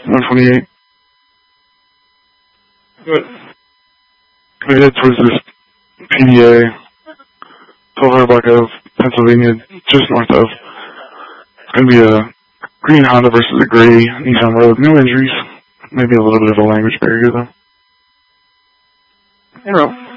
128. But we head towards this PDA, 1200 block of Pennsylvania, just north of. It's going to be a green Honda versus a gray Nissan Rogue. No injuries. Maybe a little bit of a language barrier, though. En route.